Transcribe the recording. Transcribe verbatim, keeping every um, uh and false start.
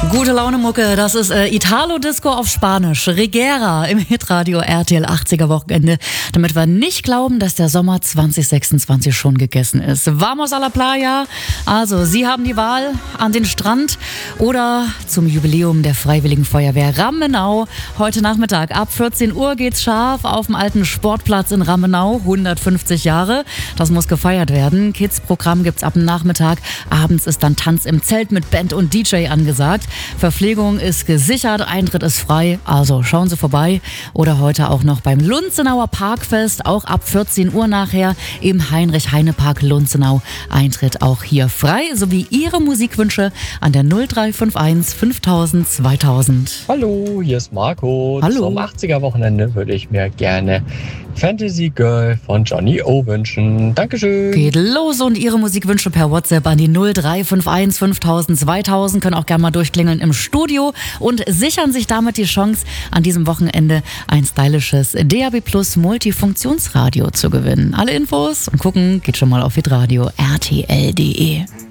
Gute Laune Mucke, das ist äh, Italo Disco auf Spanisch, Reguera im Hitradio R T L achtziger Wochenende, damit wir nicht glauben, dass der Sommer zwanzig sechsundzwanzig schon gegessen ist. Vamos a la playa, also Sie haben die Wahl, an den Strand oder zum Jubiläum der Freiwilligen Feuerwehr Rammenau. Heute Nachmittag ab vierzehn Uhr geht's scharf auf dem alten Sportplatz in Rammenau, hundertfünfzig Jahre, das muss gefeiert werden. Kids-Programm gibt's ab dem Nachmittag, abends ist dann Tanz im Zelt mit Band und D J angesagt. Verpflegung ist gesichert, Eintritt ist frei, also schauen Sie vorbei. Oder heute auch noch beim Lunzenauer Parkfest, auch ab vierzehn Uhr nachher im Heinrich-Heine-Park Lunzenau. Eintritt auch hier frei, sowie Ihre Musikwünsche an der null drei fünf eins fünftausend zweitausend. Hallo, hier ist Marco. Hallo. Zum achtziger Wochenende würde ich mir gerne Fantasy Girl von Johnny O wünschen. Dankeschön. Geht los und Ihre Musikwünsche per WhatsApp an die null drei fünf eins fünftausend zweitausend. Können auch gerne mal durchklingeln im Studio und sichern sich damit die Chance, an diesem Wochenende ein stylisches D A B Plus Multifunktionsradio zu gewinnen. Alle Infos und gucken geht schon mal auf hitradio R T L punkt de.